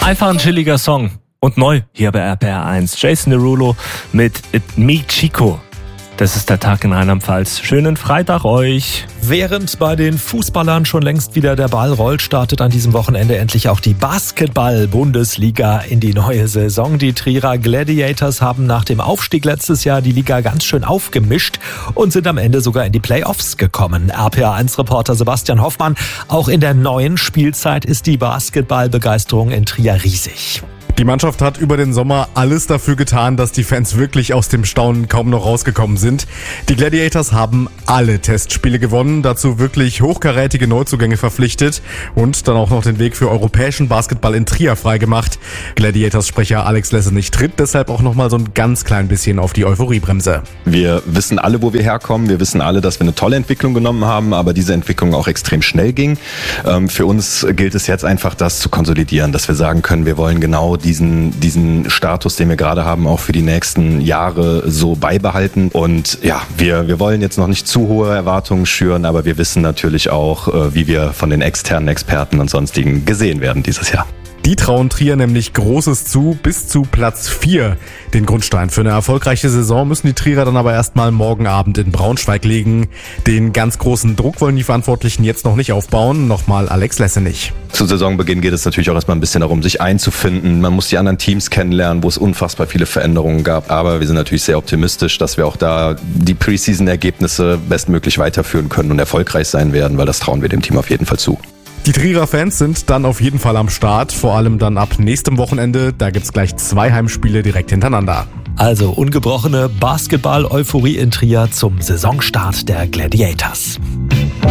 Einfach ein chilliger Song. Und neu hier bei RPR1. Jason Derulo mit Me Chico. Das ist der Tag in Rheinland-Pfalz. Schönen Freitag euch. Während bei den Fußballern schon längst wieder der Ball rollt, startet an diesem Wochenende endlich auch die Basketball-Bundesliga in die neue Saison. Die Trierer Gladiators haben nach dem Aufstieg letztes Jahr die Liga ganz schön aufgemischt und sind am Ende sogar in die Playoffs gekommen. RPR1-Reporter Sebastian Hoffmann. Auch in der neuen Spielzeit ist die Basketballbegeisterung in Trier riesig. Die Mannschaft hat über den Sommer alles dafür getan, dass die Fans wirklich aus dem Staunen kaum noch rausgekommen sind. Die Gladiators haben alle Testspiele gewonnen, dazu wirklich hochkarätige Neuzugänge verpflichtet und dann auch noch den Weg für europäischen Basketball in Trier freigemacht. Gladiators-Sprecher Alex Lessenich tritt deshalb auch nochmal so ein ganz klein bisschen auf die Euphoriebremse. Wir wissen alle, wo wir herkommen. Wir wissen alle, dass wir eine tolle Entwicklung genommen haben, aber diese Entwicklung auch extrem schnell ging. Für uns gilt es jetzt einfach, das zu konsolidieren, dass wir sagen können, wir wollen genau diesen Status, den wir gerade haben, auch für die nächsten Jahre so beibehalten. Und ja, wir wollen jetzt noch nicht zu hohe Erwartungen schüren, aber wir wissen natürlich auch, wie wir von den externen Experten und sonstigen gesehen werden dieses Jahr. Die trauen Trier nämlich Großes zu, bis zu Platz 4. Den Grundstein für eine erfolgreiche Saison müssen die Trierer dann aber erstmal morgen Abend in Braunschweig legen. Den ganz großen Druck wollen die Verantwortlichen jetzt noch nicht aufbauen. Nochmal Alex Lessenich. Zu Saisonbeginn geht es natürlich auch erstmal ein bisschen darum, sich einzufinden. Man muss die anderen Teams kennenlernen, wo es unfassbar viele Veränderungen gab. Aber wir sind natürlich sehr optimistisch, dass wir auch da die Preseason-Ergebnisse bestmöglich weiterführen können und erfolgreich sein werden, weil das trauen wir dem Team auf jeden Fall zu. Die Trierer Fans sind dann auf jeden Fall am Start, vor allem dann ab nächstem Wochenende. Da gibt's gleich 2 Heimspiele direkt hintereinander. Also ungebrochene Basketball-Euphorie in Trier zum Saisonstart der Gladiators.